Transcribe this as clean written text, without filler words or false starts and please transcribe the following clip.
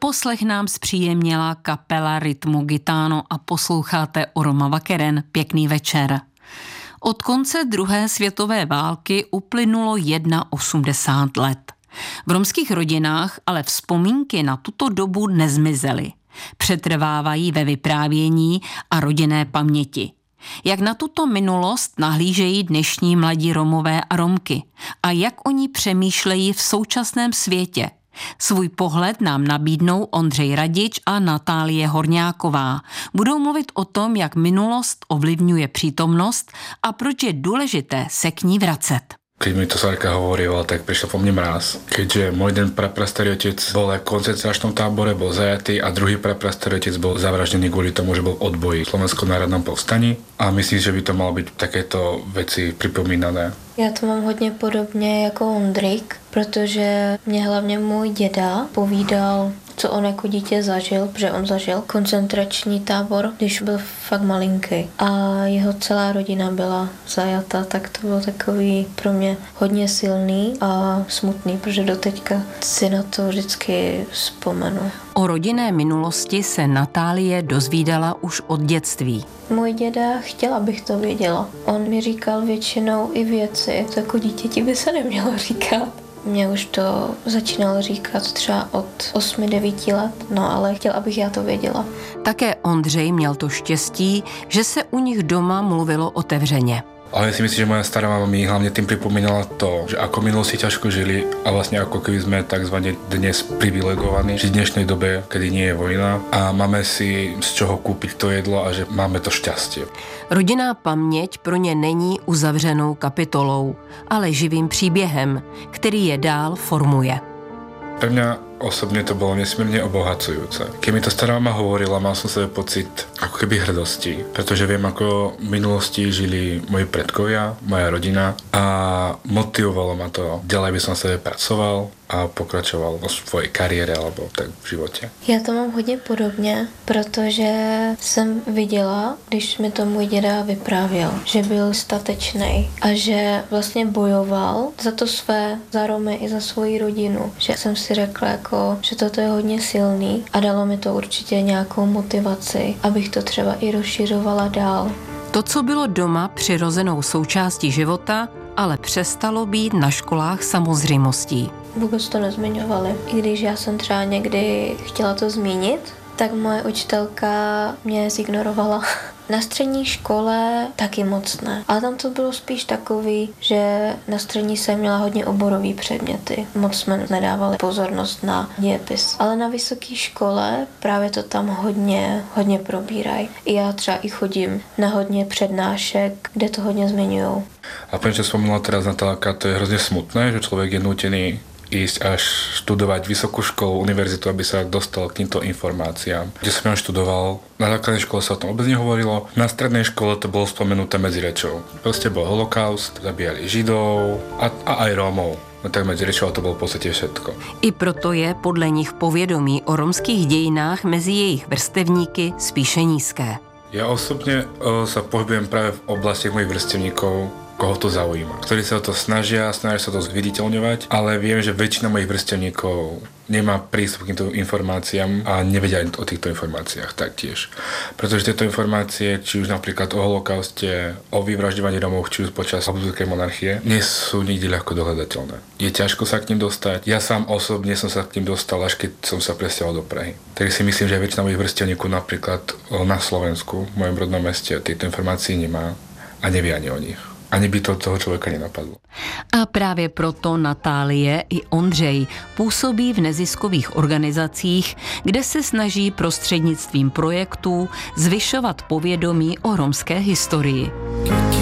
Poslech nám zpříjemnila kapela Rytmu Gitano a posloucháte Oroma Vakeren. Pěkný večer. Od konce druhé světové války uplynulo 81 let. V romských rodinách ale vzpomínky na tuto dobu nezmizely. Přetrvávají ve vyprávění a rodinné paměti. Jak na tuto minulost nahlížejí dnešní mladí Romové a Romky a jak oni přemýšlejí v současném světě? Svůj pohled nám nabídnou Ondřej Radič a Natálie Horňáková. Budou mluvit o tom, jak minulost ovlivňuje přítomnost a proč je důležité se k ní vracet. Keď mi to Sarka hovorila, tak prišiel po mne mráz. Keďže môj jeden praprastarý otec bol v koncentračnom tábore, bol zajatý a druhý praprastarý otec bol zavraždený kvôli tomu, že bol v odboji v Slovenskom národnom povstaní. A myslím, že by to malo byť takéto veci pripomínané. Já to mám hodně podobně jako Ondrik, protože mě hlavně můj děda povídal, co on jako dítě zažil, protože on zažil koncentrační tábor, když byl fakt malinký. A jeho celá rodina byla zajata, tak to bylo takový pro mě hodně silný a smutný, protože doteďka si na to vždycky vzpomenu. O rodinné minulosti se Natálie dozvídala už od dětství. Můj děda chtěl, abych to věděla. On mi říkal většinou i věci, to jako dítěti by se nemělo říkat. Mě už to začínal říkat třeba od 8-9 let, no ale chtěl, abych já to věděla. Také Ondřej měl to štěstí, že se u nich doma mluvilo otevřeně. Ale ja si myslím, že moja stará mama mi hlavne tým pripomínala to, že ako minulosti ťažko žili a vlastne ako keby sme takzvané dnes privilegovaní, že v dnešnej dobe, kedy nie je vojna a máme si z čoho kúpiť to jedlo a že máme to šťastie. Rodinná paměť pro ně není uzavřenou kapitolou, ale živým příběhem, který je dál formuje. Pre mňa osobne to bolo nesmierne obohacujúce. Keď mi to stará mama hovorila, mal som sebe pocit ako keby hrdosti, pretože viem, ako v minulosti žili moji predkovia, moja rodina a motivovalo ma to. Ďalej by som sebe pracoval a pokračoval vo svojej kariére alebo tak v životě. Já to mám hodně podobně, protože jsem viděla, když mi to můj děda vyprávěl, že byl statečný a že vlastně bojoval za to své, za Romy i za svoji rodinu. Že jsem si řekla, jako, že toto je hodně silný a dalo mi to určitě nějakou motivaci, abych to třeba i rozšiřovala dál. To, co bylo doma přirozenou součástí života, ale přestalo být na školách samozřejmostí. Vůbec to nezmiňovali. I když já jsem třeba někdy chtěla to zmínit, tak moje učitelka mě zignorovala. Na střední škole taky moc ne. Ale tam to bylo spíš takový, že na střední jsem měla hodně oborový předměty. Moc jsme nedávali pozornost na dějepis. Ale na vysoké škole právě to tam hodně probírají. I já třeba i chodím na hodně přednášek, kde to hodně zmiňujou. A prečo spomínala teraz Natálka, to je hrozne smutné, že človek je nútený ísť až študovať vysokú školu, univerzitu, aby sa dostal k týmto informáciám. Kde som ja študoval, na základnej škole sa o tom vôbec nehovorilo, na strednej škole to bolo spomenuté medzi rečou. Proste bol holokaust, zabíjali Židov a aj Rómov. No tak medzi rečou to bolo v podstate všetko. I proto je podle nich povědomí o romských dějinách mezi jejich vrstevníky spíše nízké. Ja osobne sa pohybujem práve v oblastiach mojich vrstevníkov, koho to zaujíma, ktorí sa o to snažia sa to zviditeľňovať, ale viem, že väčšina mojich vrstevníkov nemá prístup k týmto informáciám a nevedia o týchto informáciách taktiež. Pretože tieto informácie, či už napríklad o holokauste, o vyvražďovaní Romov, či už počas Habsburskej monarchie, nie sú nikdy ľahko dohľadateľné. Je ťažko sa k ním dostať. Ja sám osobne som sa k ním dostal, až keď som sa presťahoval do Prahy. Takže si myslím, že väčšina mojich vrstevníkov napríklad na Slovensku, v mojom rodnom meste, tieto informácie nemá a nevie ani o nich. Ani by to toho člověka nenapadlo. A právě proto Natálie i Ondřej působí v neziskových organizacích, kde se snaží prostřednictvím projektů zvyšovat povědomí o romské historii.